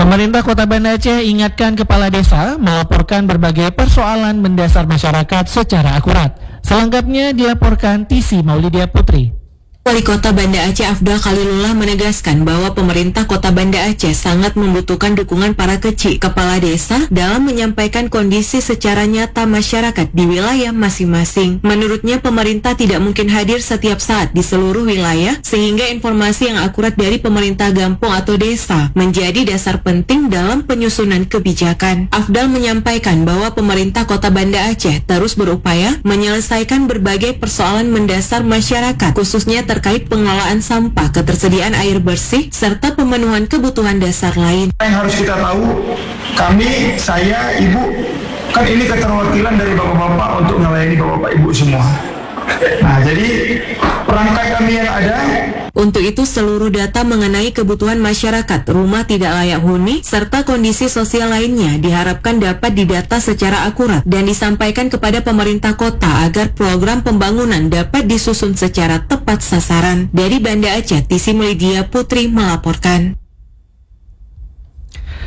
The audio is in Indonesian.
Pemerintah Kota Banda Aceh ingatkan kepala desa melaporkan berbagai persoalan mendasar masyarakat secara akurat. Selengkapnya dilaporkan Tisi Maulidia Putri. Wali Kota Banda Aceh Afdal Khalilullah menegaskan bahwa pemerintah Kota Banda Aceh sangat membutuhkan dukungan para kepala desa dalam menyampaikan kondisi secara nyata masyarakat di wilayah masing-masing. Menurutnya pemerintah tidak mungkin hadir setiap saat di seluruh wilayah sehingga informasi yang akurat dari pemerintah kampung atau desa menjadi dasar penting dalam penyusunan kebijakan. Afdal menyampaikan bahwa pemerintah Kota Banda Aceh terus berupaya menyelesaikan berbagai persoalan mendasar masyarakat khususnya terkait pengelolaan sampah, ketersediaan air bersih, serta pemenuhan kebutuhan dasar lain. Yang harus kita tahu, kami, saya, ibu, kan ini keterwakilan dari bapak-bapak untuk melayani bapak-bapak ibu semua. Nah, jadi perangkat kami yang ada. Untuk itu seluruh data mengenai kebutuhan masyarakat, rumah tidak layak huni, serta kondisi sosial lainnya diharapkan dapat didata secara akurat dan disampaikan kepada pemerintah kota agar program pembangunan dapat disusun secara tepat sasaran. Dari Banda Aceh, Tisi Maulidia Putri melaporkan.